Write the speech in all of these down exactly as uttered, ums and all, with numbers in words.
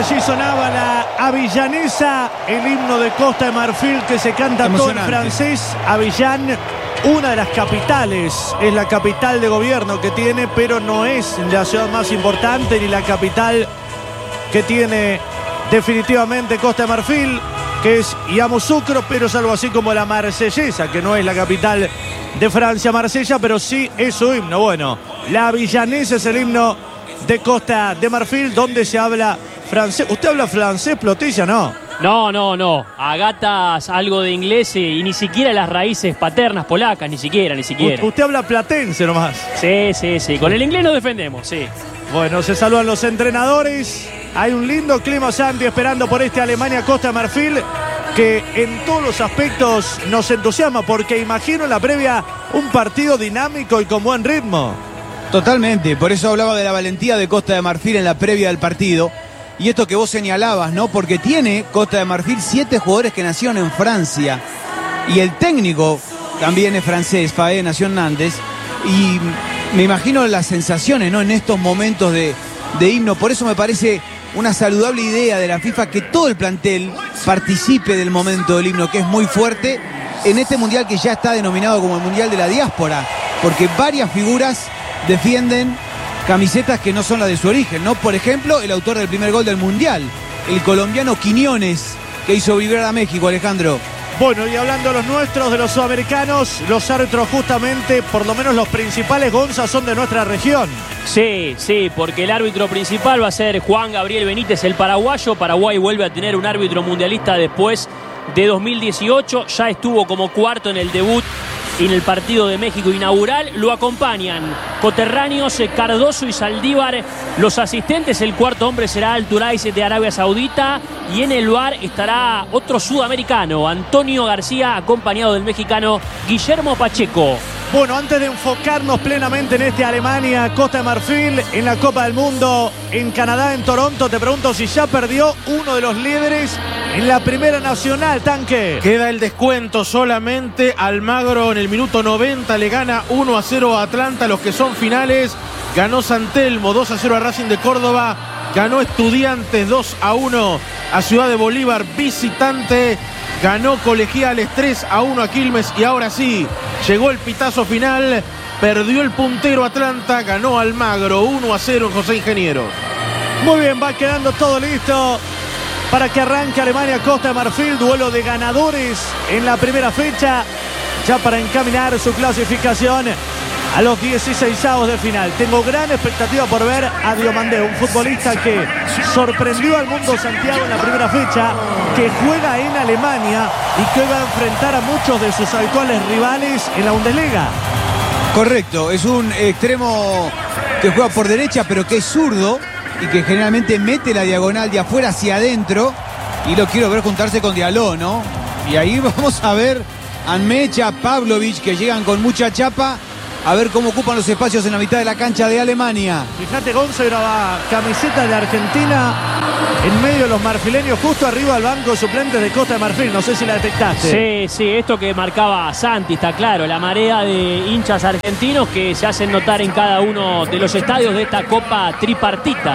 Allí sonaba la avillanesa, el himno de Costa de Marfil que se canta todo en francés. Avillán, una de las capitales, es la capital de gobierno que tiene, pero no es la ciudad más importante ni la capital que tiene definitivamente Costa de Marfil, que es Yamoussoukro, pero es algo así como la marsellesa, que no es la capital de Francia, Marsella, pero sí es su himno. Bueno, la avillanesa es el himno de Costa de Marfil, donde se habla francés. ¿Usted habla francés, Plotilla? No. No, no, no. Agatas algo de inglés y ni siquiera las raíces paternas polacas, ni siquiera, ni siquiera. U usted habla platense nomás. Sí, sí, sí. Con el inglés nos defendemos, sí. Bueno, se saludan los entrenadores. Hay un lindo clima, Santi, esperando por este Alemania-Costa de Marfil, que en todos los aspectos nos entusiasma, porque imagino en la previa un partido dinámico y con buen ritmo. Totalmente, por eso hablaba de la valentía de Costa de Marfil en la previa del partido. Y esto que vos señalabas, ¿no? Porque tiene Costa de Marfil siete jugadores que nacieron en Francia. Y el técnico también es francés, Faé, nació en Nantes. Y me imagino las sensaciones, ¿no? En estos momentos de, de himno. Por eso me parece una saludable idea de la FIFA que todo el plantel participe del momento del himno, que es muy fuerte en este mundial que ya está denominado como el Mundial de la Diáspora. Porque varias figuras defienden camisetas que no son las de su origen, ¿no? Por ejemplo, el autor del primer gol del Mundial, el colombiano Quiñones, que hizo vibrar a México, Alejandro. Bueno, y hablando de los nuestros, de los sudamericanos, los árbitros justamente, por lo menos los principales, Gonza, son de nuestra región. Sí, sí, porque el árbitro principal va a ser Juan Gabriel Benítez, el paraguayo. Paraguay vuelve a tener un árbitro mundialista después de dos mil dieciocho. Ya estuvo como cuarto en el debut y en el partido de México inaugural. Lo acompañan coterráneos Cardoso y Saldívar. Los asistentes, el cuarto hombre será Al-Turais de Arabia Saudita. Y en el V A R estará otro sudamericano, Antonio García, acompañado del mexicano Guillermo Pacheco. Bueno, antes de enfocarnos plenamente en este Alemania, Costa de Marfil, en la Copa del Mundo, en Canadá, en Toronto, te pregunto si ya perdió uno de los líderes en la Primera Nacional, Tanque. Queda el descuento solamente. Almagro en el minuto noventa le gana uno a cero a Atlanta, los que son finales. Ganó San Telmo dos a cero a Racing de Córdoba. Ganó Estudiantes dos a uno a Ciudad de Bolívar, visitante. Ganó Colegiales tres a uno a Quilmes. Y ahora sí, llegó el pitazo final. Perdió el puntero Atlanta. Ganó Almagro uno a cero en José Ingeniero. Muy bien, va quedando todo listo para que arranque Alemania Costa de Marfil. Duelo de ganadores en la primera fecha, ya para encaminar su clasificación a los dieciseisavos de final. Tengo gran expectativa por ver a Diomandé, un futbolista que sorprendió al mundo Santiago en la primera fecha, que juega en Alemania y que va a enfrentar a muchos de sus habituales rivales en la Bundesliga. Correcto, es un extremo que juega por derecha, pero que es zurdo y que generalmente mete la diagonal de afuera hacia adentro. Y lo quiero ver juntarse con Diallo, ¿no? Y ahí vamos a ver a Mecha, Pavlovic, que llegan con mucha chapa. A ver cómo ocupan los espacios en la mitad de la cancha de Alemania. Fíjate, Gonza, graba camiseta de Argentina en medio de los marfileños, justo arriba del banco suplente de Costa de Marfil. No sé si la detectaste. Sí, sí, esto que marcaba Santi, está claro. La marea de hinchas argentinos que se hacen notar en cada uno de los estadios de esta Copa Tripartita.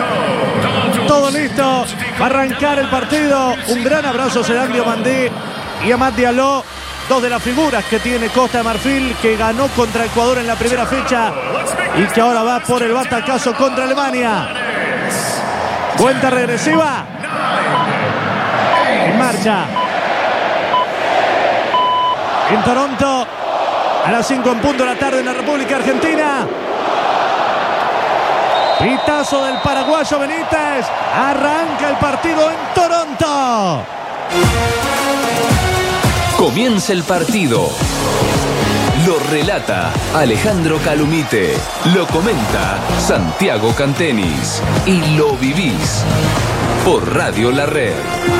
Todo listo para arrancar el partido. Un gran abrazo se dan Diomandé y Amad Diallo, dos de las figuras que tiene Costa de Marfil, que ganó contra Ecuador en la primera fecha y que ahora va por el batacazo contra Alemania. Cuenta regresiva. En marcha. En Toronto, a las cinco en punto de la tarde en la República Argentina. Pitazo del paraguayo Benítez. Arranca el partido en Toronto. Comienza el partido. Lo relata Alejandro Calumite. Lo comenta Santiago Cantenis. Y lo vivís por Radio La Red.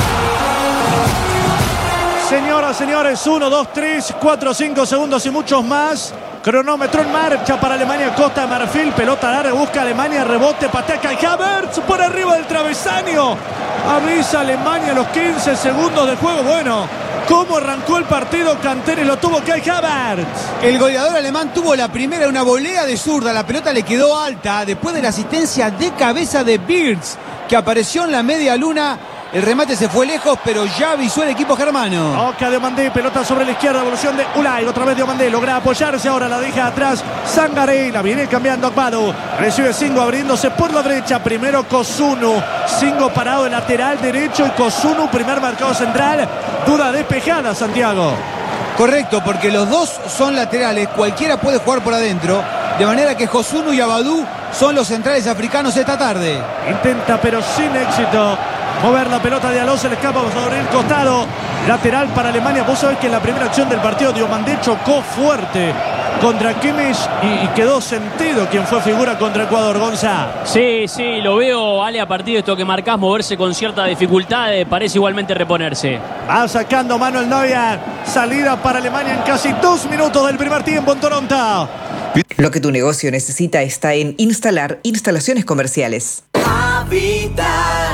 Señoras, señores, uno, dos, tres, cuatro, cinco segundos y muchos más. Cronómetro en marcha para Alemania, Costa de Marfil. Pelota larga, busca Alemania, rebote, patea Kai Havertz por arriba del travesaño. Avisa Alemania los quince segundos de juego. Bueno, ¿Cómo arrancó el partido? Canteri lo tuvo Kai Havertz. El goleador alemán tuvo la primera, una volea de zurda. La pelota le quedó alta después de la asistencia de cabeza de Wirtz, que apareció en la media luna. El remate se fue lejos, pero ya avisó el equipo germano. Oca Diomandé, pelota sobre la izquierda, evolución de Ulay. Otra vez Diomandé, logra apoyarse, ahora la deja atrás Sangaré, la viene cambiando Akbadu. Recibe Singo abriéndose por la derecha. Primero Kozunu, Singo parado de lateral derecho y Kozunu, primer marcado central. Duda despejada, Santiago. Correcto, porque los dos son laterales, cualquiera puede jugar por adentro. De manera que Kozunu y Abadou son los centrales africanos esta tarde. Intenta, pero sin éxito, mover la pelota de Aló, se le escapa sobre el costado. Lateral para Alemania. Vos sabés que en la primera acción del partido Diomandé chocó fuerte contra Kimmich y, y quedó sentido quien fue figura contra Ecuador, Gonza. Sí, sí, lo veo, Ale, a partir de esto que marcás, moverse con cierta dificultad, eh, parece igualmente reponerse. Va sacando Manuel Neuer. Salida para Alemania en casi dos minutos del primer tiempo en Toronto. Lo que tu negocio necesita está en Instalar Instalaciones Comerciales. Habitas,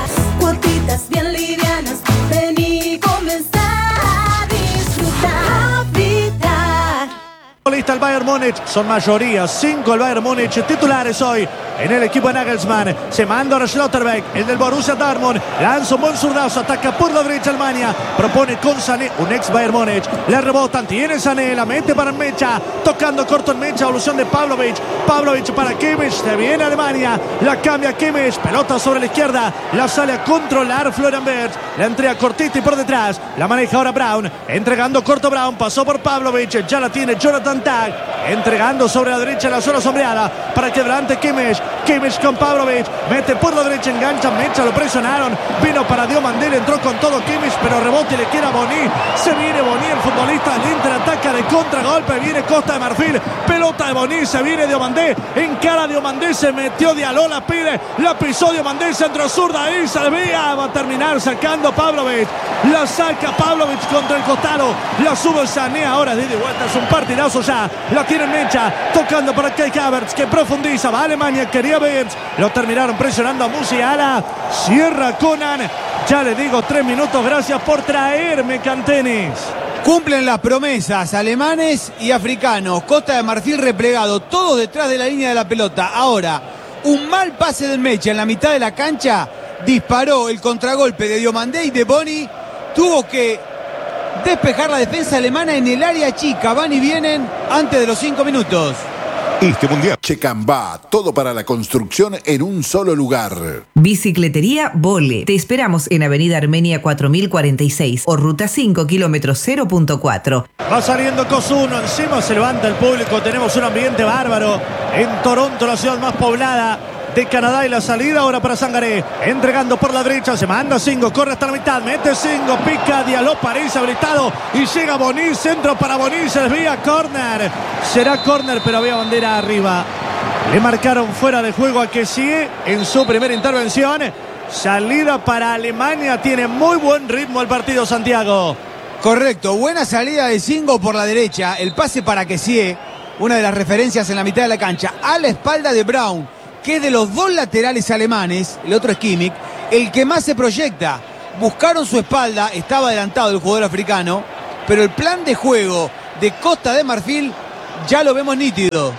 cuotitas bien livianas, ven y comenzar a disfrutar. Habitar. Lista el Bayern Múnich, son mayoría, cinco el Bayern Múnich, titulares hoy en el equipo de Nagelsmann. Se manda a Schlotterbeck, el del Borussia Dortmund, lanza un buen zurdazo, ataca por la derecha Alemania, propone con Sané, un ex Bayern Múnich, le rebotan, tiene Sané, la mete para Mecha, tocando corto en Mecha, evolución de Pavlovic, Pavlovic para Kimmich, se viene Alemania, la cambia Kimmich, pelota sobre la izquierda, la sale a controlar Florian Wirtz, la entrega cortita y por detrás, la maneja ahora Brown, entregando corto Brown, pasó por Pavlovic, ya la tiene Jonathan Tag, entregando sobre la derecha la zona sombreada para que delante Kimmich, Kimmich con Pavlovic, mete por la derecha, engancha Mecha, lo presionaron, vino para Diomandé, entró con todo Kimmich, pero rebote le queda Boni, se viene Boni, el futbolista del Inter, ataca de contragolpe, viene Costa de Marfil, pelota de Boni, se viene Diomandé, encara Diomandé, se metió Diallo, la pide, la pisó Diomandé, centro zurda, ahí se desvía, va a terminar sacando Pavlovic, la saca Pavlovic contra el costado, la sube Sané, ahora de vuelta, es un partidazo ya, la tiene Mecha, tocando para Kai Havertz, que profundiza, va a Alemania, quería Wirtz, lo terminaron presionando a Musiala, cierra Conan, ya le digo tres minutos, gracias por traerme Cantenis. Cumplen las promesas alemanes y africanos. Costa de Marfil replegado, todos detrás de la línea de la pelota. Ahora, un mal pase del Mecha en la mitad de la cancha, disparó el contragolpe de Diomandé y de Boni, tuvo que despejar la defensa alemana en el área chica. Van y vienen antes de los cinco minutos. Este mundial. Checambá, todo para la construcción en un solo lugar. Bicicletería Vole. Te esperamos en Avenida Armenia cuatro mil cuarenta y seis o Ruta cinco, kilómetro cero punto cuatro. Va saliendo Kozunu, encima se levanta el público, tenemos un ambiente bárbaro en Toronto, la ciudad más poblada de Canadá, y la salida ahora para Sangaré, entregando por la derecha, se manda Singo, corre hasta la mitad, mete Singo, pica Diallo, parece habilitado y llega Boni, centro para Boni, se desvía, córner, será córner, pero había bandera arriba, le marcaron fuera de juego a Kessie en su primera intervención. Salida para Alemania, tiene muy buen ritmo el partido, Santiago. Correcto, buena salida de Singo por la derecha, el pase para Kessie, una de las referencias en la mitad de la cancha, a la espalda de Brown, que es de los dos laterales alemanes, el otro es Kimmich, el que más se proyecta. Buscaron su espalda, estaba adelantado el jugador africano, pero el plan de juego de Costa de Marfil ya lo vemos nítido.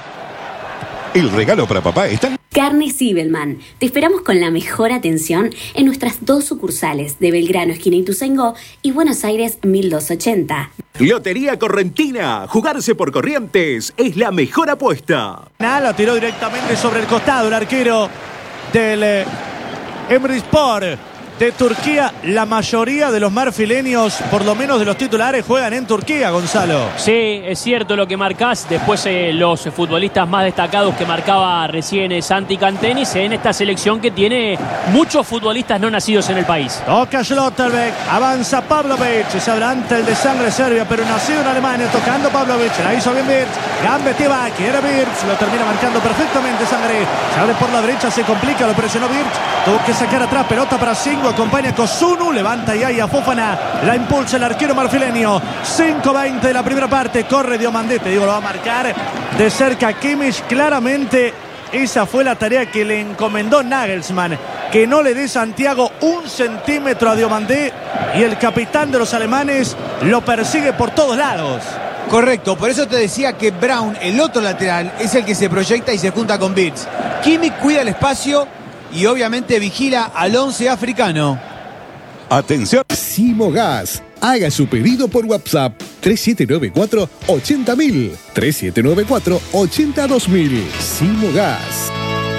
El regalo para papá está... Carne Sibelman. Te esperamos con la mejor atención en nuestras dos sucursales de Belgrano, esquina Ituzaingó, y Buenos Aires mil doscientos ochenta. Lotería Correntina. Jugarse por Corrientes es la mejor apuesta. La tiró directamente sobre el costado el arquero del eh, Emrispor de Turquía. La mayoría de los marfileños, por lo menos de los titulares, juegan en Turquía, Gonzalo. Sí, es cierto lo que marcás. Después eh, los futbolistas más destacados que marcaba recién eh, Santi Cantenis en esta selección que tiene muchos futbolistas no nacidos en el país. Toca Schlotterbeck, avanza Pavlovic, se adelanta el de sangre serbia, pero nacido en Alemania, tocando Pavlovic, la hizo bien Wirtz, Gambetiva, quiere Wirtz, lo termina marcando perfectamente Sangre, se abre por la derecha, se complica, lo presionó Wirtz, tuvo que sacar atrás, pelota para Singo, acompaña Kozunu, levanta y ahí a Fofana, la impulsa el arquero marfileño. Cinco veinte de la primera parte, corre Diomandé, te digo, lo va a marcar de cerca Kimmich. Claramente esa fue la tarea que le encomendó Nagelsmann, que no le dé Santiago un centímetro a Diomandé y el capitán de los alemanes lo persigue por todos lados. Correcto, por eso te decía que Brown, el otro lateral, es el que se proyecta y se junta con Birch. Kimmich cuida el espacio y obviamente vigila al once africano. Atención. Simogas. Haga su pedido por WhatsApp tres siete nueve cuatro, ochenta mil. tres siete nueve cuatro, ochenta dos mil. Simogas.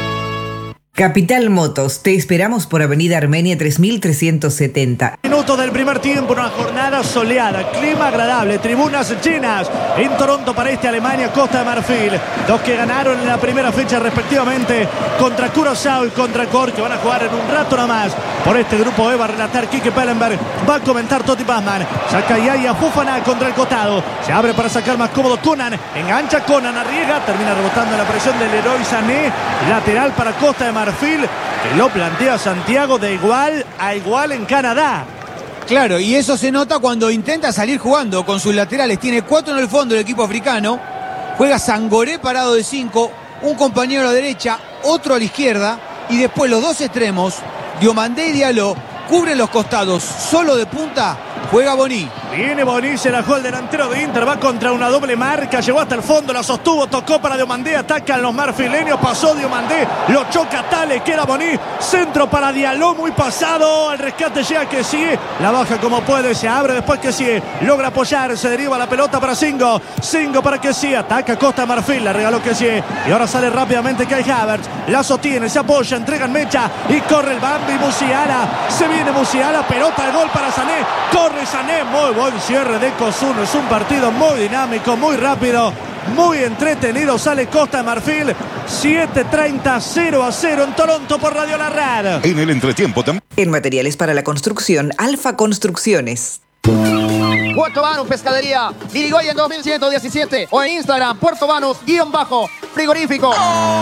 Capital Motos, te esperamos por Avenida Armenia tres mil trescientos setenta. Minutos del primer tiempo, una jornada soleada, clima agradable, tribunas llenas en Toronto para este Alemania-Costa de Marfil. Los que ganaron en la primera fecha respectivamente contra Curazao y contra Cor, que van a jugar en un rato nada más por este grupo E. Va a relatar Quique Pellenberg, va a comentar Totti Pazman. Saca Yaya Fofana contra el costado, se abre para sacar más cómodo Conan, engancha Conan, arriesga, termina rebotando en la presión del Leroy Sané, lateral para Costa de Marfil. Que lo plantea Santiago de igual a igual en Canadá. Claro, y eso se nota cuando intenta salir jugando con sus laterales. Tiene cuatro en el fondo el equipo africano. Juega Sangoré parado de cinco, un compañero a la derecha, otro a la izquierda. Y después los dos extremos, Diomandé y Diallo, cubren los costados. Solo de punta juega Boni. Viene Boni, se la juega el delantero de Inter, va contra una doble marca, llegó hasta el fondo, la sostuvo, tocó para Diomandé, atacan los marfileños, pasó Diomandé, lo choca Tales, queda Boni, centro para Diallo, muy pasado, al rescate llega que sigue, la baja como puede, se abre después que sigue, logra apoyar, se deriva la pelota para Singo, Singo para que siga, ataca Costa Marfil, la regaló que sigue, y ahora sale rápidamente Kai Havertz, la sostiene, se apoya, entrega en mecha, y corre el Bambi Musiala, se viene Musiala, pelota de gol para Sané, corre Sané, muy buen cierre de Cosuno, es un partido muy dinámico, muy rápido, muy entretenido, sale Costa de Marfil, siete treinta, cero a cero en Toronto por Radio La Rad. En el entretiempo también. En materiales para la construcción, Alfa Construcciones. Puerto Banus Pescadería, Dirigoyen dos mil ciento diecisiete o en Instagram, Puerto Banus, guión bajo, frigorífico.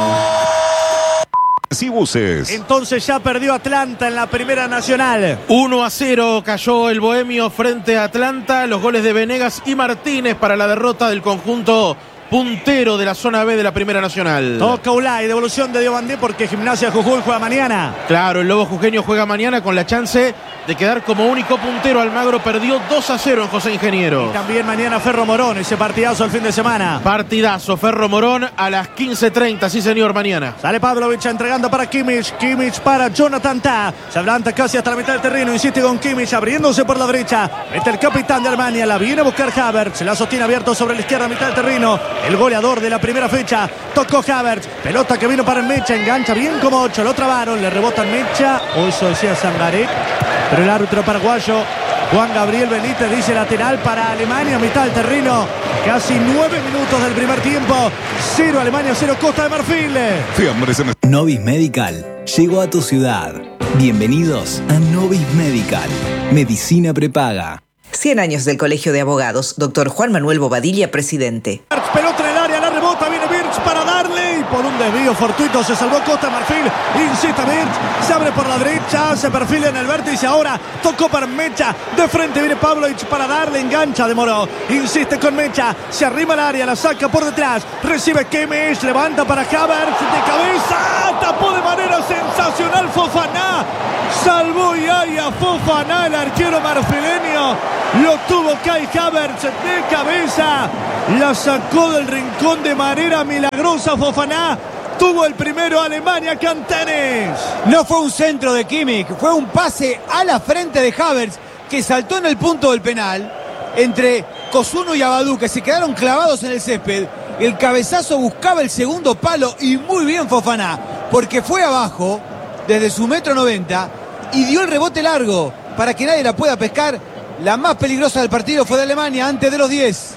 Y buses. Entonces ya perdió Atlanta en la Primera Nacional. uno a cero cayó el Bohemio frente a Atlanta. Los goles de Venegas y Martínez para la derrota del conjunto puntero de la zona B de la Primera Nacional. Toca Ulay, devolución de Diomandé porque Gimnasia Jujuy juega mañana. Claro, el Lobo Jujeño juega mañana con la chance de quedar como único puntero. Almagro perdió dos a cero en José Ingeniero. Y también mañana Ferro Morón, ese partidazo el fin de semana. Partidazo, Ferro Morón a las quince treinta, sí señor, mañana. Sale Pavlovich entregando para Kimmich, Kimmich para Jonathan Tah. Se adelanta casi hasta la mitad del terreno, insiste con Kimmich, abriéndose por la derecha. Mete el capitán de Alemania, la viene a buscar Havertz, la sostiene abierto sobre la izquierda, mitad del terreno. El goleador de la primera fecha, tocó Havertz, pelota que vino para el Mecha, engancha bien como ocho, lo trabaron, le rebota el Mecha, o eso decía Sangaré, pero el árbitro paraguayo Juan Gabriel Benítez dice lateral para Alemania, mitad del terreno, casi nueve minutos del primer tiempo, cero Alemania, cero Costa de Marfil. Novis Medical llegó a tu ciudad. Bienvenidos a Novis Medical, medicina prepaga. cien años del Colegio de Abogados, doctor Juan Manuel Bobadilla, presidente. Pelota en el área, la rebota, viene Birch para darle y por un desvío fortuito se salvó Costa de Marfil, insiste Birch, se abre por la derecha, se perfila en el vértice, ahora tocó para Mecha, de frente viene Pavlovich para darle, engancha, demoró, insiste con Mecha, se arrima al área, la saca por detrás, recibe Kimmich, levanta para Havertz, de cabeza, tapó de manera sensacional Fofana, salvó Yaya Fofana, el arquero marfileño, lo tuvo Kai Havertz de cabeza, la sacó del rincón de manera milagrosa Fofana, tuvo el primero Alemania Cantenes. No fue un centro de Kimmich, fue un pase a la frente de Havertz que saltó en el punto del penal entre Cosuno y Abadú, que se quedaron clavados en el césped. El cabezazo buscaba el segundo palo y muy bien Fofana, porque fue abajo desde su metro noventa y dio el rebote largo para que nadie la pueda pescar. La más peligrosa del partido fue de Alemania antes de los diez.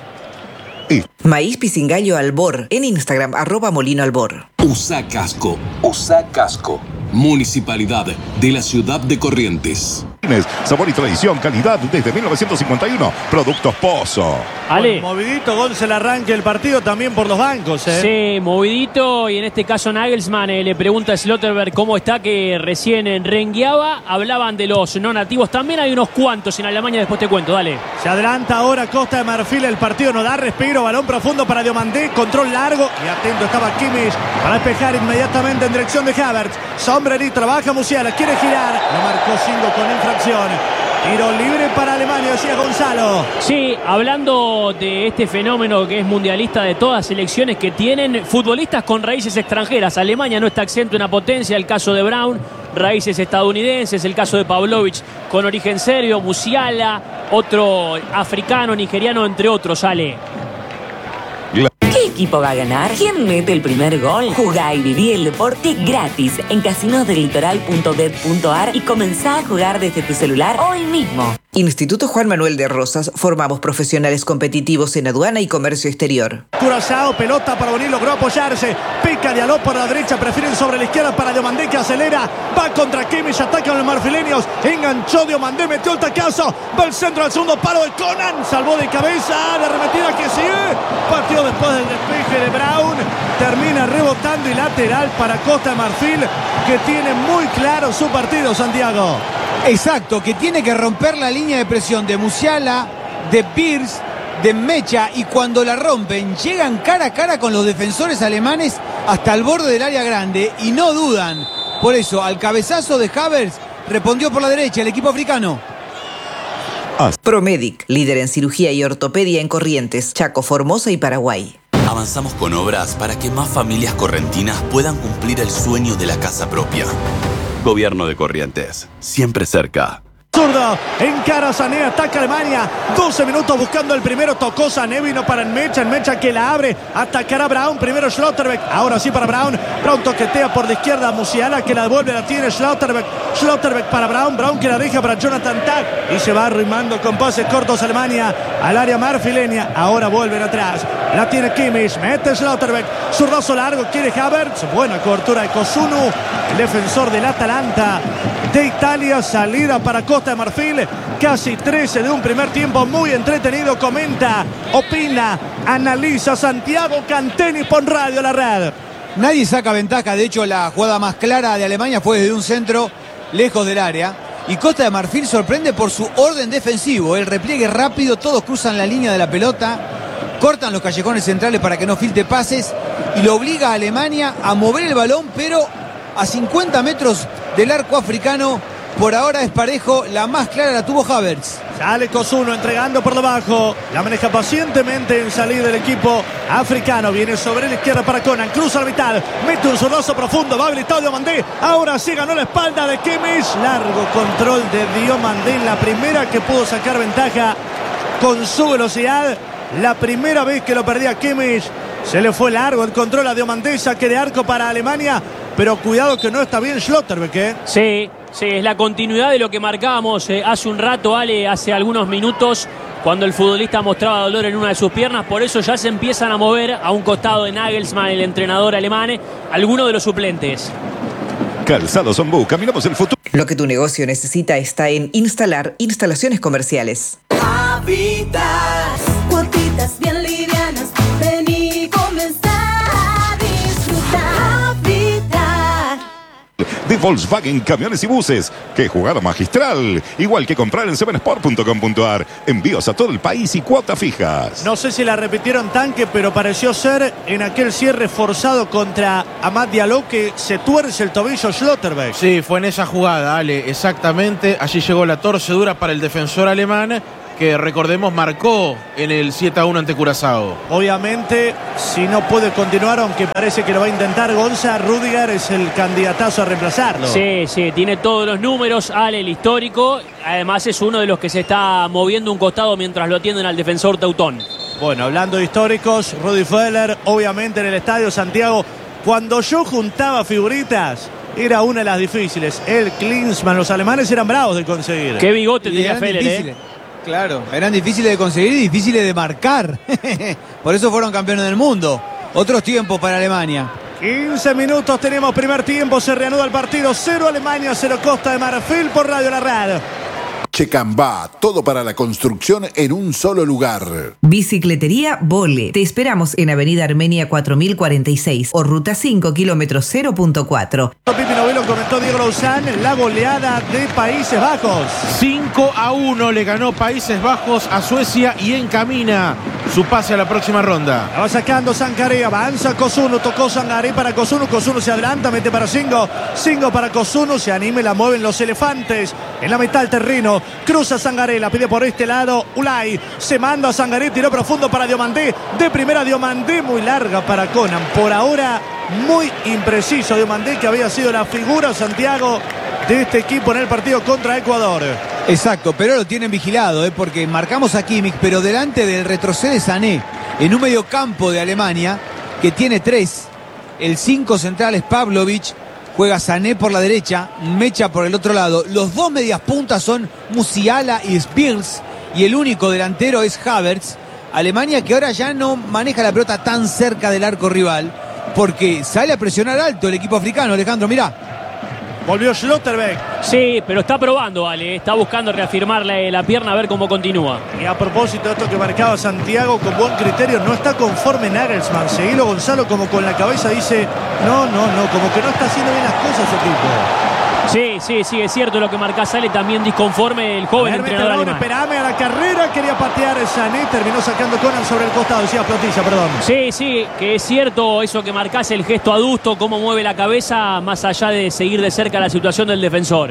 Maíz Pisingallo Albor, en Instagram, arroba Molino Albor. Usa casco, usa casco. Municipalidad de la Ciudad de Corrientes. Sabor y tradición, calidad desde mil novecientos cincuenta y uno. Productos Pozo. Ale. Bueno, movidito, Gonza, el arranque del partido también por los bancos, ¿eh? Sí, movidito, y en este caso Nagelsmann eh, le pregunta a Schlotterberg cómo está, que recién rengueaba. Hablaban de los no nativos, también hay unos cuantos en Alemania, después te cuento, dale. Se adelanta ahora Costa de Marfil, el partido no da respiro, balón profundo para Diomandé, control largo y atento estaba Kimmich para despejar inmediatamente en dirección de Havertz. Sombrerito, trabaja Musiala, quiere girar, lo marcó Singo con infracción. Tiro libre para Alemania, decía Gonzalo. Sí, hablando de este fenómeno que es mundialista de todas selecciones que tienen futbolistas con raíces extranjeras. Alemania no está exento de una potencia, el caso de Braun, raíces estadounidenses, el caso de Pavlovic con origen serbio, Musiala, otro africano, nigeriano, entre otros, Ale. ¿Qué equipo va a ganar? ¿Quién mete el primer gol? Jugá y viví el deporte gratis en casinos del litoral punto bet punto ar y comenzá a jugar desde tu celular hoy mismo. Instituto Juan Manuel de Rosas, formamos profesionales competitivos en aduana y comercio exterior. Curazao, pelota para Bonilla, logró apoyarse. Pica Diallo por la derecha, prefieren sobre la izquierda para Diomandé, que acelera. Va contra Kimmich, atacan los marfileños. Enganchó Diomandé, metió el tacazo. Va al centro del segundo palo de Conan. Salvó de cabeza la arremetida que sigue. Partió después del despeje de Braun. Termina rebotando y lateral para Costa de Marfil, que tiene muy claro su partido, Santiago. Exacto, que tiene que romper la línea de presión de Musiala, de Pirz, de Mecha, y cuando la rompen llegan cara a cara con los defensores alemanes hasta el borde del área grande y no dudan. Por eso al cabezazo de Havertz respondió por la derecha el equipo africano. Promedic, líder en cirugía y ortopedia en Corrientes, Chaco, Formosa y Paraguay. Avanzamos con obras para que más familias correntinas puedan cumplir el sueño de la casa propia. Gobierno de Corrientes, siempre cerca. Zurdo, encara Sané, ataca Alemania. doce minutos buscando el primero. Tocó Sané, vino para Enmecha. Enmecha que la abre. Atacará Braun. Primero Schlotterbeck. Ahora sí para Braun. Braun toquetea por la izquierda. Musiala que la devuelve. La tiene Schlotterbeck. Schlotterbeck para Braun. Braun que la deja para Jonathan Tah. Y se va arrimando con pases cortos Alemania al área marfileña. Ahora vuelven atrás. La tiene Kimmich. Mete Schlotterbeck. Zurdazo largo. Quiere Havertz. Buena cobertura de Kosunu, el defensor del Atalanta de Italia. Salida para Costa de Marfil, casi trece de un primer tiempo muy entretenido. Comenta, opina, analiza Santiago Canteni por Radio La Red. Nadie saca ventaja, de hecho la jugada más clara de Alemania fue desde un centro lejos del área. Y Costa de Marfil sorprende por su orden defensivo, el repliegue rápido, todos cruzan la línea de la pelota, cortan los callejones centrales para que no filte pases y lo obliga a Alemania a mover el balón, pero a cincuenta metros del arco africano. Por ahora es parejo, la más clara la tuvo Havertz. Sale Kosunu entregando por debajo. La maneja pacientemente en salida del equipo africano. Viene sobre la izquierda para Conan. Cruza la mitad. Mete un zurdazo profundo. Va habilitado Diomandé. Ahora sí ganó la espalda de Kimmich. Largo control de Diomandé. La primera que pudo sacar ventaja con su velocidad. La primera vez que lo perdía Kimmich. Se le fue largo el control a Diomandé. Saque de arco para Alemania. Pero cuidado que no está bien Schlotterbeck, ¿eh? Sí. Sí, es la continuidad de lo que marcábamos eh, hace un rato, Ale, hace algunos minutos, cuando el futbolista mostraba dolor en una de sus piernas. Por eso ya se empiezan a mover a un costado de Nagelsmann, el entrenador alemán, algunos de los suplentes. Calzado Zombú, caminamos el futuro. Lo que tu negocio necesita está en Instalar Instalaciones Comerciales. Habitat, cuotitas bien livianas, ven y comenzá a disfrutar. De Volkswagen Camiones y Buses. ¡Qué jugada magistral! Igual que comprar en seven sport punto com punto ar. Envíos a todo el país y cuotas fijas. No sé si la repitieron tanque, pero pareció ser en aquel cierre forzado contra Amad Diallo que se tuerce el tobillo Schlotterbeck. Sí, fue en esa jugada, Ale, exactamente. Allí llegó la torcedura para el defensor alemán, que recordemos marcó en el siete a uno ante Curazao. Obviamente, si no puede continuar, aunque parece que lo va a intentar Gonza, Rüdiger es el candidatazo a reemplazarlo. Sí, sí, tiene todos los números, Ale, el histórico. Además es uno de los que se está moviendo un costado mientras lo atienden al defensor teutón. Bueno, hablando de históricos, Rudi Völler, obviamente en el estadio Santiago, cuando yo juntaba figuritas, era una de las difíciles. El Klinsmann, los alemanes eran bravos de conseguir. Qué bigote tenía Völler, ¿eh? Claro, eran difíciles de conseguir y difíciles de marcar. Por eso fueron campeones del mundo. Otros tiempos para Alemania. quince minutos tenemos primer tiempo. Se reanuda el partido. Cero Alemania, cero Costa de Marfil por Radio La Red. Checambá, todo para la construcción en un solo lugar. Bicicletería Vole. Te esperamos en Avenida Armenia cuatro mil cuarenta y seis o Ruta cinco, kilómetro cero punto cuatro. Pipi Novelo comentó Diego Lauzán, la goleada de Países Bajos. cinco a uno le ganó Países Bajos a Suecia y encamina su pase a la próxima ronda. La va sacando Sangaré, avanza Kosuno, tocó Sangaré para Kosuno, Kosuno se adelanta, mete para Singo, Singo para Kosuno, se anima y la mueven los elefantes en la mitad del terreno. Cruza Sangaré, la pide por este lado Ulay, se manda a Sangaré, tiró profundo para Diomandé, de primera Diomandé, muy larga para Conan, por ahora muy impreciso Diomandé, que había sido la figura, Santiago, de este equipo en el partido contra Ecuador. Exacto, pero lo tienen vigilado, ¿eh? Porque marcamos a Kimmich, pero delante del retrocede Sané, en un mediocampo de Alemania, que tiene tres, el cinco central es Pavlovic, juega Sané por la derecha, Mecha por el otro lado. Los dos medias puntas son Musiala y Spears y el único delantero es Havertz. Alemania que ahora ya no maneja la pelota tan cerca del arco rival porque sale a presionar alto el equipo africano. Alejandro, mirá. Volvió Schlotterbeck. Sí, pero está probando, Ale. Está buscando reafirmarle la pierna a ver cómo continúa. Y a propósito de esto que marcaba Santiago con buen criterio, no está conforme Nagelsmann. Seguilo Gonzalo como con la cabeza dice, no, no, no, como que no está haciendo bien las cosas su equipo. Sí, sí, sí, es cierto lo que marca Sale, también disconforme el joven Hermes entrenador Terón, alemán. esperame a la carrera, quería patear Sané, terminó sacando Conan sobre el costado, decía Plotilla, perdón. Sí, sí, que es cierto eso que marcás, el gesto adusto, cómo mueve la cabeza, más allá de seguir de cerca la situación del defensor.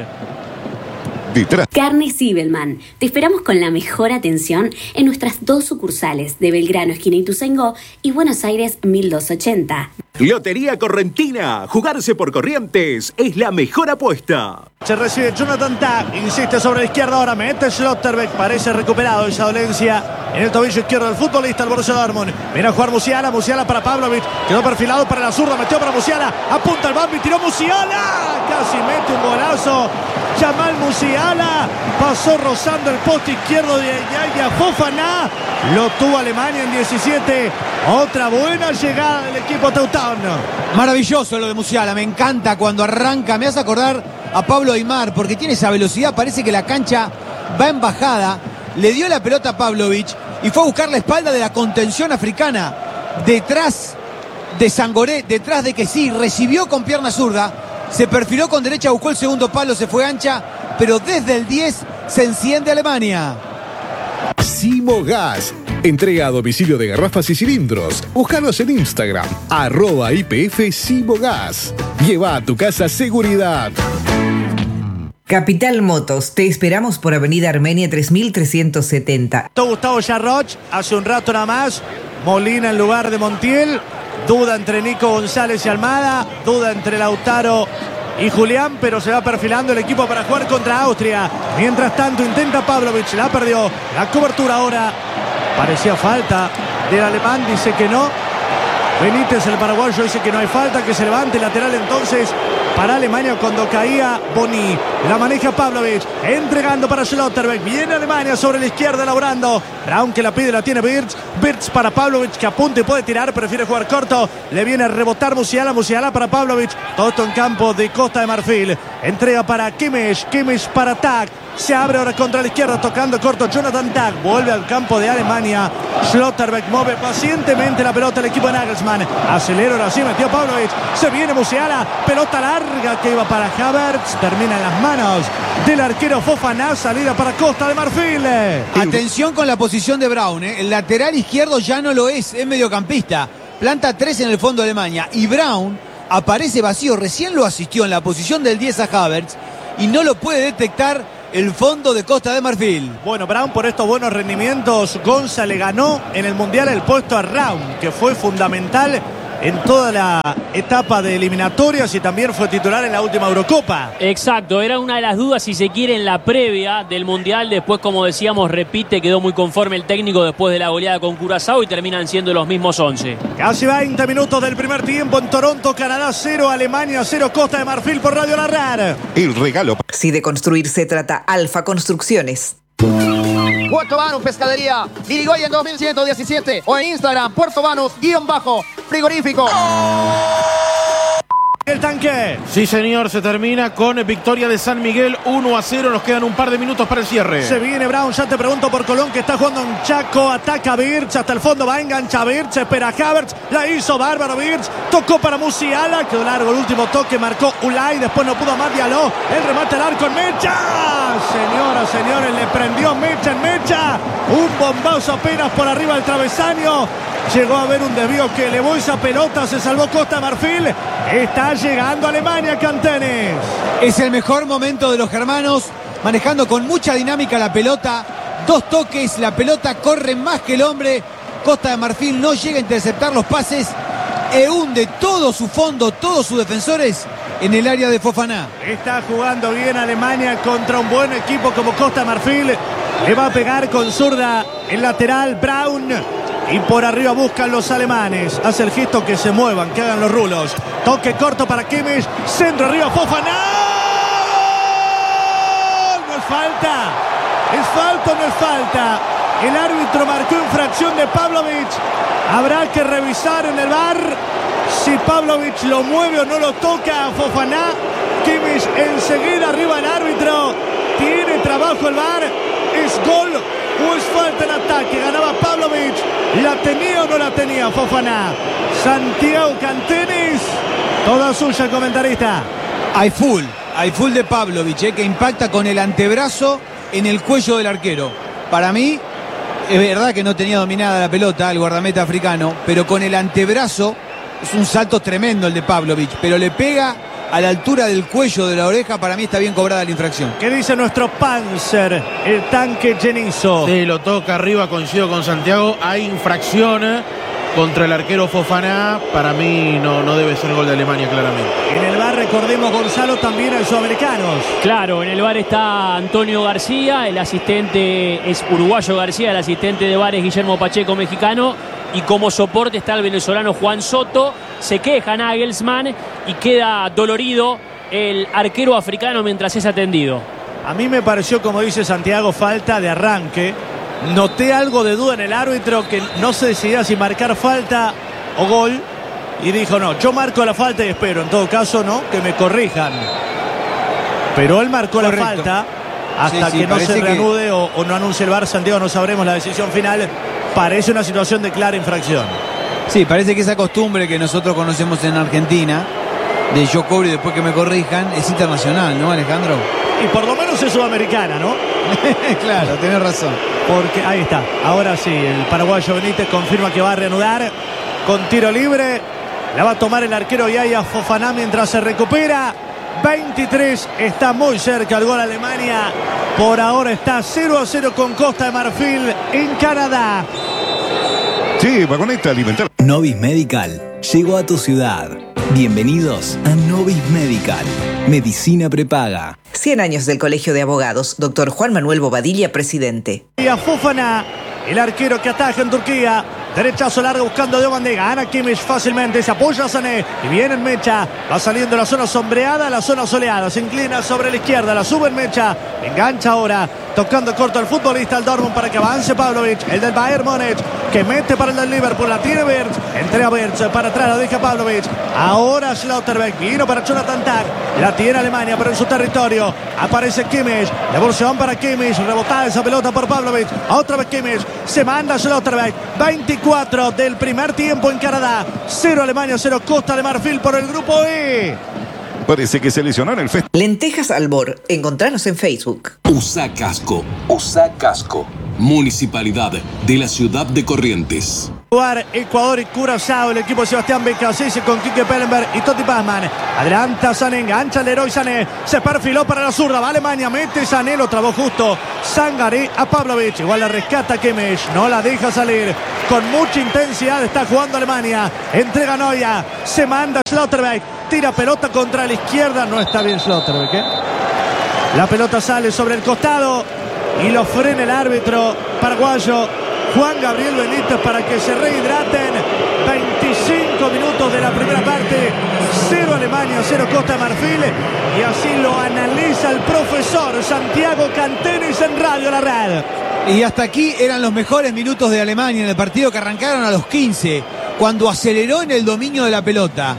Carne Sibelman. Te esperamos con la mejor atención en nuestras dos sucursales de Belgrano, esquina Ituzaingó, y Buenos Aires mil doscientos ochenta. Lotería Correntina. Jugarse por Corrientes es la mejor apuesta. Se recibe Jonathan Tah, insiste sobre la izquierda ahora, mete Schlotterbeck, parece recuperado esa dolencia en el tobillo izquierdo del futbolista, el Borussia Dortmund. Viene a jugar Musiala, Musiala para Pavlovic, quedó perfilado para la zurda, metió para Musiala, apunta el Bambi, tiró Musiala, casi mete un golazo. Jamal Musiala pasó rozando el poste izquierdo de Yaya Fofana, lo tuvo Alemania en diecisiete. Otra buena llegada del equipo teutón. Maravilloso lo de Musiala, me encanta cuando arranca, me hace acordar a Pablo Aimar porque tiene esa velocidad, parece que la cancha va en bajada, le dio la pelota a Pavlovic y fue a buscar la espalda de la contención africana, detrás de Sangoré, detrás de que sí, recibió con pierna zurda, se perfiló con derecha, buscó el segundo palo, se fue ancha, pero desde el diez se enciende Alemania. Simogas. Entrega a domicilio de garrafas y cilindros. Búscanos en Instagram, arroba I P F Simogas. Lleva a tu casa seguridad. Capital Motos, te esperamos por Avenida Armenia tres mil trescientos setenta. Gustavo Yarroch, hace un rato nada más. Molina en lugar de Montiel. Duda entre Nico González y Almada. Duda entre Lautaro y Julián, pero se va perfilando el equipo para jugar contra Austria. Mientras tanto intenta Pavlovic, la perdió. La cobertura ahora. Parecía falta del alemán, dice que no. Benítez, el paraguayo, dice que no hay falta, que se levante lateral entonces para Alemania cuando caía Boni. La maneja Pavlovic, entregando para Schlotterbeck. Viene Alemania sobre la izquierda, elaborando. Brown que la pide, la tiene Birz. Birz para Pavlovic, que apunta y puede tirar, prefiere jugar corto. Le viene a rebotar Musiala, Musiala para Pavlovic. Todo esto en campo de Costa de Marfil. Entrega para Kimmich, Kimmich para Tah. Se abre ahora contra la izquierda, tocando corto Jonathan Tah. Vuelve al campo de Alemania. Schlotterbeck mueve pacientemente la pelota al equipo de Nagelsmann. Acelera ahora sí, metió Pavlovic. Se viene Musiala. Pelota larga que iba para Havertz. Termina en las manos del arquero Fofana. Salida para Costa de Marfil. Atención con la posición de Brown, ¿eh? El lateral izquierdo ya no lo es, es mediocampista. Planta tres en el fondo de Alemania. Y Brown aparece vacío. Recién lo asistió en la posición del diez a Havertz. Y no lo puede detectar el fondo de Costa de Marfil. Bueno, Brown por estos buenos rendimientos, Gonza le ganó en el Mundial el puesto a Raum, que fue fundamental en toda la etapa de eliminatorias y también fue titular en la última Eurocopa. Exacto, era una de las dudas si se quiere en la previa del Mundial. Después, como decíamos, repite, quedó muy conforme el técnico después de la goleada con Curazao y terminan siendo los mismos once. Casi veinte minutos del primer tiempo en Toronto, Canadá cero, Alemania cero, Costa de Marfil por Radio La RAR. El regalo. Si de construir se trata, Alfa Construcciones. Puerto Banús Pescadería, Irigoyen dos mil ciento diecisiete o en Instagram, Puerto Banús, guión bajo, frigorífico. El tanque. Sí, señor, se termina con victoria de San Miguel uno a cero. Nos quedan un par de minutos para el cierre. Se viene Brown, ya te pregunto por Colón, que está jugando en Chaco. Ataca Birch, hasta el fondo va a enganchar Birch. Espera Havertz, la hizo bárbaro Birch. Tocó para Musiala, quedó largo el último toque. Marcó Ulay, después no pudo más Diallo. El remate al arco en Mecha. Señoras, señores, le prendió Mecha en Mecha. Un bombazo apenas por arriba del travesaño. Llegó a haber un desvío que elevó esa pelota. Se salvó Costa de Marfil. Está llegando Alemania, Cantenis. Es el mejor momento de los germanos, manejando con mucha dinámica la pelota. Dos toques, la pelota corre más que el hombre. Costa de Marfil no llega a interceptar los pases e hunde todo su fondo, todos sus defensores en el área de Fofana. Está jugando bien Alemania contra un buen equipo como Costa de Marfil. Le va a pegar con zurda el lateral Brown. Y por arriba buscan los alemanes. Hace el gesto que se muevan, que hagan los rulos. Toque corto para Kimmich. Centro arriba, Fofana. No es falta. ¿Es falta o no es falta? El árbitro marcó infracción de Pavlovic. Habrá que revisar en el V A R si Pavlovic lo mueve o no lo toca a Fofana. Kimmich enseguida arriba el árbitro. Tiene trabajo el V A R. ¿Es gol o es falta en ataque? Ganaba Pavlovic. ¿La tenía o no la tenía Fofana? Santiago Cantenis. Toda suya, comentarista. Hay full, hay full de Pavlovic, eh, que impacta con el antebrazo en el cuello del arquero. Para mí, es verdad que no tenía dominada la pelota el guardameta africano, pero con el antebrazo es un salto tremendo el de Pavlovic, pero le pega a la altura del cuello de la oreja. Para mí está bien cobrada la infracción. ¿Qué dice nuestro Panzer, el tanque Genizo? Sí, lo toca arriba, coincido con Santiago. Hay infracción contra el arquero Fofana. Para mí no, no debe ser gol de Alemania, claramente. En el V A R, recordemos, Gonzalo, también hay sudamericanos. Claro, en el V A R está Antonio García, el asistente es uruguayo García, el asistente de V A R es Guillermo Pacheco, mexicano. Y como soporte está el venezolano Juan Soto. Se queja Nagelsmann y queda dolorido el arquero africano mientras es atendido. A mí me pareció, como dice Santiago, falta de arranque. Noté algo de duda en el árbitro, que no se decidía si marcar falta o gol. Y dijo, no, yo marco la falta y espero, en todo caso, no, que me corrijan. Pero él marcó Correcto. la falta hasta sí, sí, que no se reanude que... o, o no anuncie el V A R. Santiago, no sabremos la decisión final. Parece una situación de clara infracción. Sí, parece que esa costumbre que nosotros conocemos en Argentina, de yo cobro y después que me corrijan, es internacional, ¿no, Alejandro? Y por lo menos es sudamericana, ¿no? Claro, tenés razón. Porque ahí está, ahora sí, el paraguayo Benítez confirma que va a reanudar con tiro libre. La va a tomar el arquero Yaya Fofana mientras se recupera. veintitrés, está muy cerca el gol Alemania. Por ahora está cero a cero con Costa de Marfil en Canadá. Sí, vagoneta alimentar. Novis Medical llegó a tu ciudad. Bienvenidos a Novis Medical. Medicina prepaga. cien años del Colegio de Abogados. Doctor Juan Manuel Bobadilla, presidente. Y a Fofana, el arquero que ataja en Turquía. Derechazo largo buscando de bandera. Gana Kimmich fácilmente. Se apoya a Sané. Y viene en Mecha. Va saliendo la zona sombreada, la zona soleada. Se inclina sobre la izquierda. La sube en Mecha. Engancha ahora. Tocando corto al futbolista al Dortmund para que avance Pavlovic. El del Bayern Múnich. Que mete para el del Liverpool. La tiene Wirtz. Entrega Wirtz. Para atrás la deja Pavlovic. Ahora Schlotterbeck. Vino para Jonathan Tah. La tiene Alemania, pero en su territorio. Aparece Kimmich. Devolución para Kimmich. Rebotada esa pelota por Pavlovic. Otra vez Kimmich. Se manda Schlotterbeck. veinticuatro del primer tiempo en Canadá. cero Alemania, cero Costa de Marfil por el grupo E. Parece que se lesionó en el festival. Lentejas Albor. Encontranos en Facebook. Usa casco. Usa casco. Municipalidad de la ciudad de Corrientes. Ecuador y Curazao, el equipo de Sebastián Becasese con Quique Pellenberg y Totti Pazman. Adelanta Sané, engancha el héroe Sané. Se perfiló para la zurda, va Alemania, mete Sané, lo trabó justo. Sangaré a Pavlovic, igual la rescata Kimmich, no la deja salir. Con mucha intensidad está jugando Alemania. Entrega Neuer, se manda Schlotterbeck, tira pelota contra la izquierda. No está bien Schlotterbeck, ¿eh? La pelota sale sobre el costado y lo frena el árbitro paraguayo Juan Gabriel Benítez para que se rehidraten. veinticinco minutos de la primera parte. cero Alemania, cero Costa de Marfil. Y así lo analiza el profesor Santiago Cantenis en Radio La Red. Y hasta aquí eran los mejores minutos de Alemania en el partido, que arrancaron a los quince, cuando aceleró en el dominio de la pelota.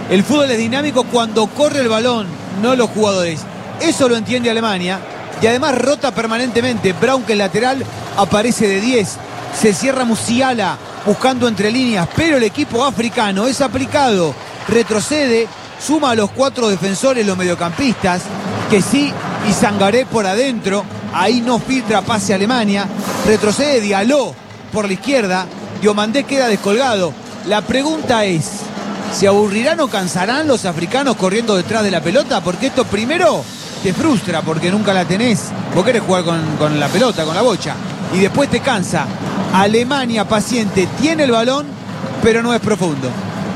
El fútbol es dinámico cuando corre el balón, no los jugadores. Eso lo entiende Alemania. Y además rota permanentemente. Braun, que es lateral, aparece de diez. Se cierra Musiala buscando entre líneas. Pero el equipo africano es aplicado. Retrocede, suma a los cuatro defensores, los mediocampistas. Que sí, y Sangaré por adentro. Ahí no filtra pase a Alemania. Retrocede Diallo por la izquierda. Diomandé queda descolgado. La pregunta es, ¿se aburrirán o cansarán los africanos corriendo detrás de la pelota? Porque esto primero te frustra porque nunca la tenés. Vos querés jugar con, con la pelota, con la bocha. Y después te cansa. Alemania paciente, tiene el balón, pero no es profundo.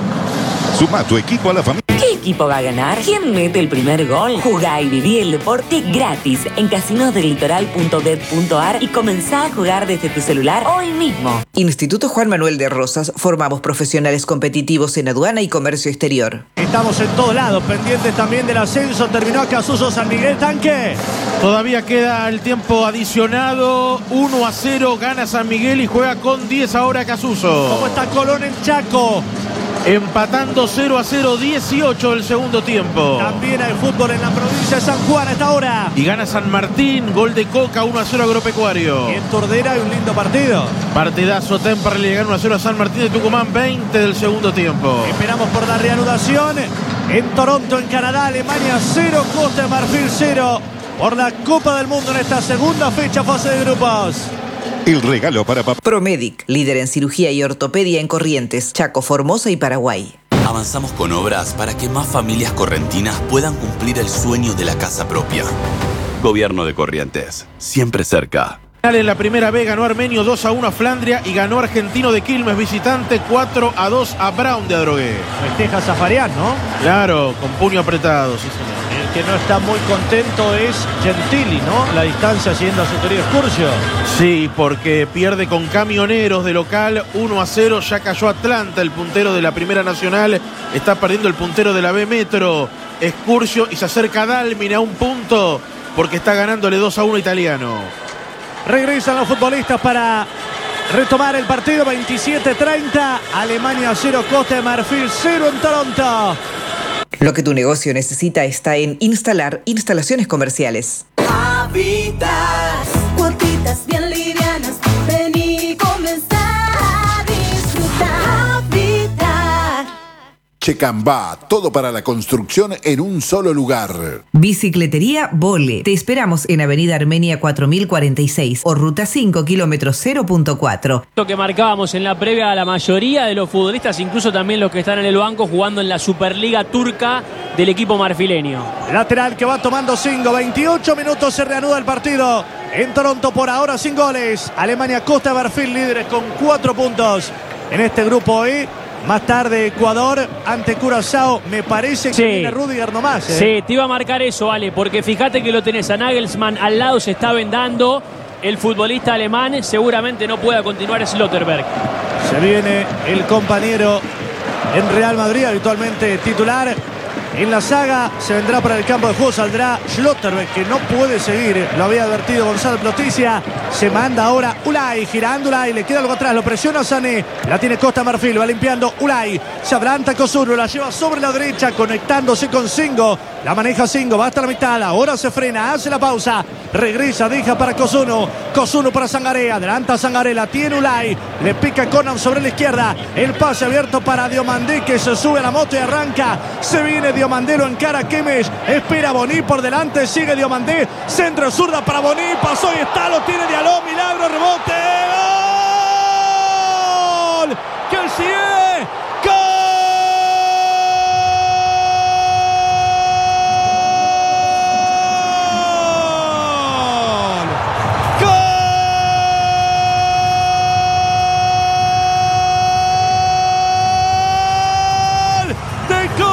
Suma tu equipo a la familia. ¿Qué equipo va a ganar? ¿Quién mete el primer gol? Jugá y viví el deporte gratis en casinos del litoral punto bet punto ar y comenzá a jugar desde tu celular hoy mismo. Instituto Juan Manuel de Rosas, formamos profesionales competitivos en aduana y comercio exterior. Estamos en todos lados, pendientes también del ascenso. Terminó acá Suso San Miguel, Tanque. Todavía queda el tiempo adicionado. uno a cero gana San Miguel y juega con diez ahora Casuso. ¿Cómo está Colón en Chaco? Empatando cero a cero, dieciocho del segundo tiempo. También hay fútbol en la provincia de San Juan a esta hora. Y gana San Martín, gol de Coca, uno a cero Agropecuario. Y en Tordera hay un lindo partido. Partidazo, Temperley le gana uno a cero a San Martín de Tucumán, veinte del segundo tiempo. Esperamos por la reanudación. En Toronto, en Canadá, Alemania cero, Costa de Marfil cero. Por la Copa del Mundo en esta segunda fecha, fase de grupos. El regalo para papá. Promedic, líder en cirugía y ortopedia en Corrientes, Chaco, Formosa y Paraguay. Avanzamos con obras para que más familias correntinas puedan cumplir el sueño de la casa propia. Gobierno de Corrientes, siempre cerca. En la primera B ganó Armenio dos a uno a Flandria y ganó Argentino de Quilmes visitante cuatro a dos a Brown de Adrogué. Festeja Zafarian, ¿no? Claro, con puño apretado, sí señor. El que no está muy contento es Gentili, ¿no? La distancia siguiendo a su querido Excursio. Sí, porque pierde con Camioneros de local uno a cero. Ya cayó Atlanta, el puntero de la Primera Nacional. Está perdiendo el puntero de la B Metro, Excursio, y se acerca Dalmine a un punto porque está ganándole dos a uno Italiano. Regresan los futbolistas para retomar el partido. Veintisiete treinta. Alemania cero, Costa de Marfil cero en Toronto. Lo que tu negocio necesita está en Instalar Instalaciones Comerciales. Habitas, cuotitas bien livianas. Vení, comenzá a disfrutar. Habitat. Checambá, todo para la construcción en un solo lugar. Bicicletería Vole. Te esperamos en Avenida Armenia cuatro mil cuarenta y seis o Ruta cinco, kilómetro cero punto cuatro. Lo que marcábamos en la previa a la mayoría de los futbolistas, incluso también los que están en el banco jugando en la Superliga Turca del equipo marfileño. Lateral que va tomando Singo. veintiocho minutos, se reanuda el partido en Toronto, por ahora sin goles. Alemania, Costa de Marfil líderes con cuatro puntos en este grupo E. Más tarde Ecuador ante Curazao. Me parece que sí. viene Rudiger nomás. ¿eh? Sí, te iba a marcar eso, Ale, porque fíjate que lo tenés a Nagelsmann al lado, se está vendando. El futbolista alemán seguramente no pueda continuar Slotterberg. Se viene el compañero en Real Madrid, habitualmente titular. En la saga se vendrá para el campo de juego, saldrá Schlotterbeck, que no puede seguir, lo había advertido Gonzalo Ploticia. Se manda ahora Ulay, girando Ulay, le queda algo atrás, lo presiona Sané, la tiene Costa Marfil, va limpiando Ulay, se adelanta Cosuno, la lleva sobre la derecha, conectándose con Singo, la maneja Singo, va hasta la mitad, ahora se frena, hace la pausa, regresa, deja para Cosuno, Cosuno para Sangaré, adelanta Sangaré, la tiene Ulay, le pica Conan sobre la izquierda, el pase abierto para Diomandé, que se sube a la moto y arranca, se viene Diomandé, lo encara Kemes, espera Boní por delante, sigue Diomandé, centro zurda para Boní, pasó y está, lo tiene Diallo, milagro, rebote, ¡gol!